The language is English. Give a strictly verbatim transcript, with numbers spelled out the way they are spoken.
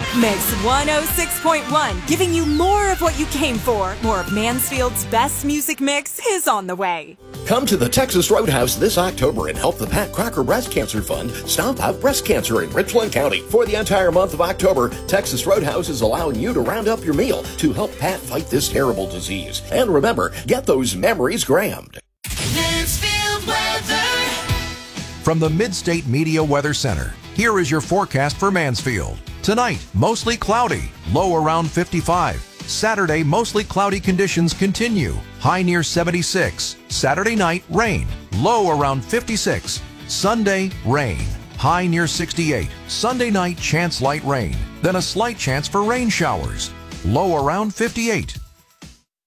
Mix one oh six point one, giving you more of what you came for. More of Mansfield's best music mix is on the way. Come to the Texas Roadhouse this October and help the Pat Crocker Breast Cancer Fund stomp out breast cancer in Richland County. For the entire month of October, Texas Roadhouse is allowing you to round up your meal to help Pat fight this terrible disease. And remember, get those memories grammed. Mansfield weather. From the Mid-State Media Weather Center, here is your forecast for Mansfield. Tonight, mostly cloudy, low around fifty-five. Saturday, mostly cloudy conditions continue, high near seventy-six. Saturday night, rain, low around fifty-six. Sunday, rain, high near sixty-eight. Sunday night, chance light rain, then a slight chance for rain showers, low around fifty-eight.